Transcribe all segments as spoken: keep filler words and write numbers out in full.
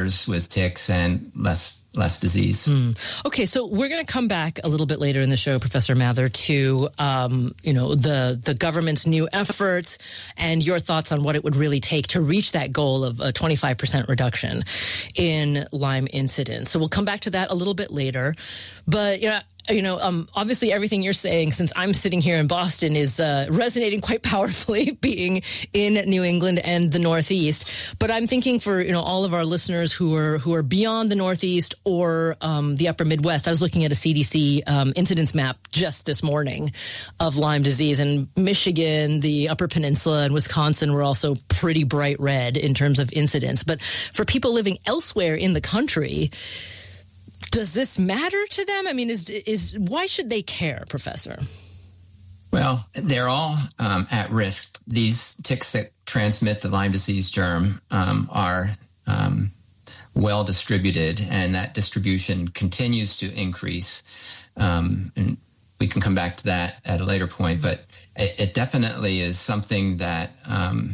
numbers with ticks and less less disease. Mm. Okay, so we're going to come back a little bit later in the show, Professor Mather, to um, you know the the government's new efforts and your thoughts on what it would really take to reach that goal of a twenty-five percent reduction in Lyme incidence. So we'll come back to that a little bit later. But, you know, you know, um, obviously everything you're saying, since I'm sitting here in Boston, is uh, resonating quite powerfully, being in New England and the Northeast. But I'm thinking for, you know, all of our listeners who are who are beyond the Northeast or um, the upper Midwest. I was looking at a C D C um, incidence map just this morning of Lyme disease, and Michigan, the Upper Peninsula, and Wisconsin were also pretty bright red in terms of incidence. But for people living elsewhere in the country, does this matter to them? I mean, is is why should they care, Professor? Well, they're all um, at risk. These ticks that transmit the Lyme disease germ um, are um, well distributed, and that distribution continues to increase. Um, and we can come back to that at a later point, but it, it definitely is something that, um,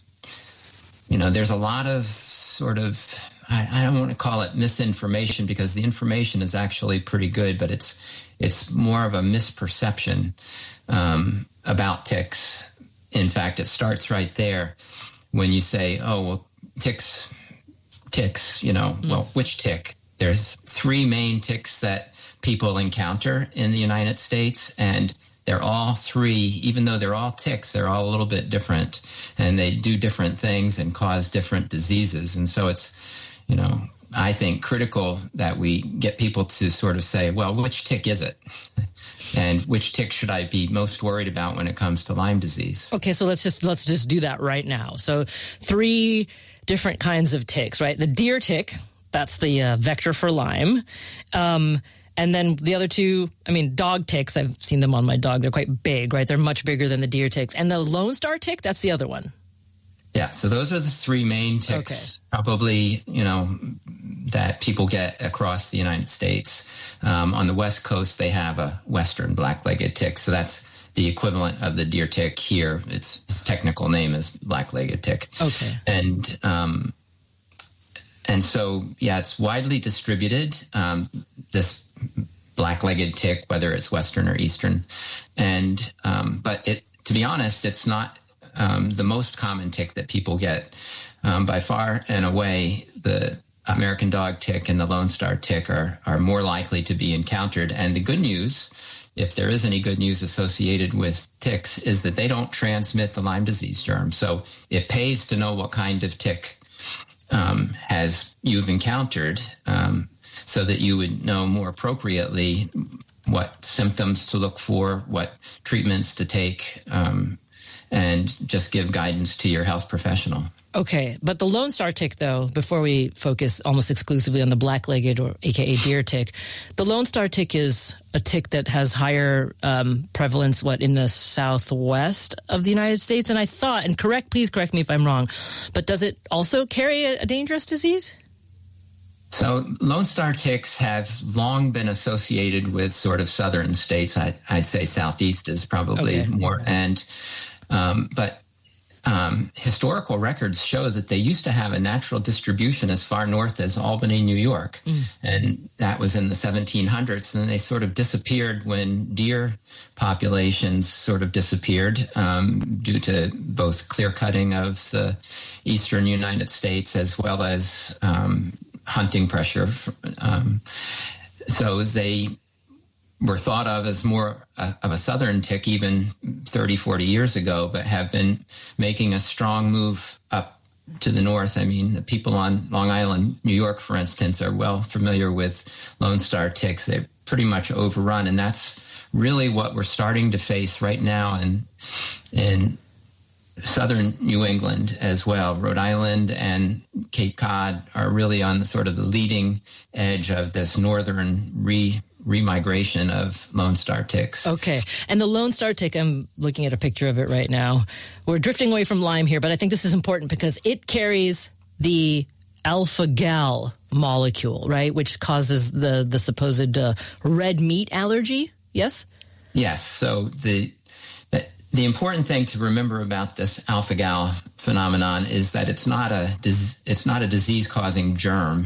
you know, there's a lot of sort of, I, I don't want to call it misinformation, because the information is actually pretty good, but it's it's more of a misperception um, about ticks. In fact, it starts right there when you say, oh, well, ticks, ticks, you know, mm. well, which tick? There's three main ticks that people encounter in the United States, and they're all three, even though they're all ticks, they're all a little bit different, and they do different things and cause different diseases. And so it's, you know, I think critical that we get people to sort of say, well, which tick is it? And which tick should I be most worried about when it comes to Lyme disease? Okay, so let's just let's just do that right now. So three different kinds of ticks, right? The deer tick, that's the uh, vector for Lyme. Um, and then the other two, I mean, dog ticks, I've seen them on my dog. They're quite big, right? They're much bigger than the deer ticks. And the Lone Star tick, that's the other one. Yeah, so those are the three main ticks, okay. probably, you know, that people get across the United States. Um, on the West Coast, they have a Western black-legged tick, so that's the equivalent of the deer tick here. Its, its technical name is black-legged tick. Okay. And um, and so, yeah, it's widely distributed, um, this black-legged tick, whether it's Western or Eastern. And um, but it, to be honest, it's not Um, the most common tick that people get. Um, by far and away, the American dog tick and the Lone Star tick are, are more likely to be encountered. And the good news, if there is any good news associated with ticks, is that they don't transmit the Lyme disease germ. So it pays to know what kind of tick um, has you've encountered, um, so that you would know more appropriately what symptoms to look for, what treatments to take, um, and just give guidance to your health professional. Okay, but the Lone Star tick, though, before we focus almost exclusively on the black-legged, or A K A deer tick, the Lone Star tick is a tick that has higher um, prevalence, what, in the southwest of the United States? And I thought, and correct, please correct me if I'm wrong, but does it also carry a, a dangerous disease? So Lone Star ticks have long been associated with sort of southern states. I, I'd say southeast is probably okay. more, and Um, but um, historical records show that they used to have a natural distribution as far north as Albany, New York. Mm. And that was in the seventeen hundreds. And then they sort of disappeared when deer populations sort of disappeared um, due to both clear cutting of the eastern United States as well as um, hunting pressure. Um, so they were thought of as more uh, of a southern tick even thirty, forty years ago, but have been making a strong move up to the north. I mean, the people on Long Island, New York, for instance, are well familiar with Lone Star ticks. They're pretty much overrun, and that's really what we're starting to face right now in, in southern New England as well. Rhode Island and Cape Cod are really on the sort of the leading edge of this northern re remigration of Lone Star ticks. Okay. And the Lone Star tick, I'm looking at a picture of it right now. We're drifting away from Lyme here, but I think this is important because it carries the alpha-gal molecule, right, which causes the, the supposed uh, red meat allergy, yes? Yes. So the, the the important thing to remember about this alpha-gal phenomenon is that it's not a it's not a disease-causing germ.